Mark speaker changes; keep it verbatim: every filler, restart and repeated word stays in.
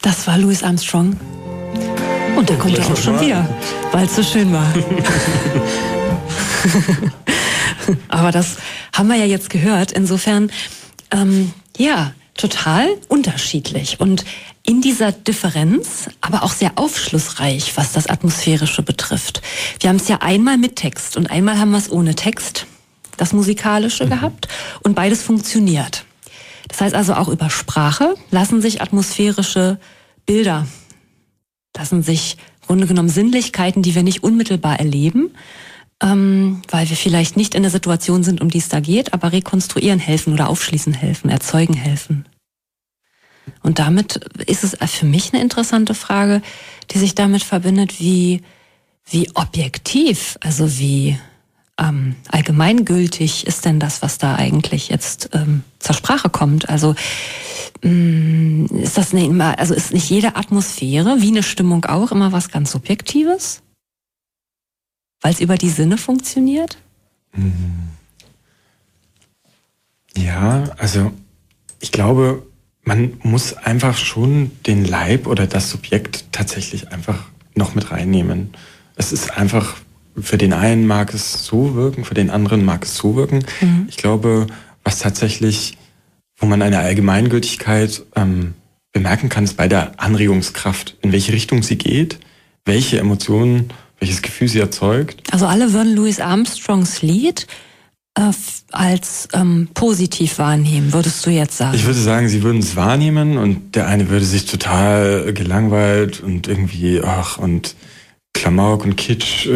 Speaker 1: Das war Louis Armstrong. Und da
Speaker 2: Oh,
Speaker 1: kommt er auch schon wieder, weil es so schön war. Aber das haben wir ja jetzt gehört. Insofern, ähm, ja, total unterschiedlich. Und in dieser Differenz, aber auch sehr aufschlussreich, was das Atmosphärische betrifft. Wir haben es ja einmal mit Text und einmal haben wir es ohne Text, das Musikalische mhm. gehabt. Und beides funktioniert. Das heißt also, auch über Sprache lassen sich atmosphärische Bilder, lassen sich im Grunde genommen Sinnlichkeiten, die wir nicht unmittelbar erleben, ähm, weil wir vielleicht nicht in der Situation sind, um die es da geht, aber rekonstruieren helfen oder aufschließen helfen, erzeugen helfen. Und damit ist es für mich eine interessante Frage, die sich damit verbindet, wie, wie objektiv, also wie ähm, allgemeingültig ist denn das, was da eigentlich jetzt ähm, zur Sprache kommt. Also mh, ist das nicht immer, also ist nicht jede Atmosphäre, wie eine Stimmung auch, immer was ganz Subjektives? Weil es über die Sinne funktioniert?
Speaker 2: Ja, also ich glaube, man muss einfach schon den Leib oder das Subjekt tatsächlich einfach noch mit reinnehmen. Es ist einfach, für den einen mag es so wirken, für den anderen mag es so wirken. Mhm. Ich glaube, was tatsächlich, wo man eine Allgemeingültigkeit ähm, bemerken kann, ist bei der Anregungskraft, in welche Richtung sie geht, welche Emotionen, welches Gefühl sie erzeugt.
Speaker 1: Also alle würden Louis Armstrongs Lied äh, als ähm, positiv wahrnehmen, würdest du jetzt sagen?
Speaker 2: Ich würde sagen, sie würden es wahrnehmen und der eine würde sich total gelangweilt und irgendwie, ach, und Klamauk und Kitsch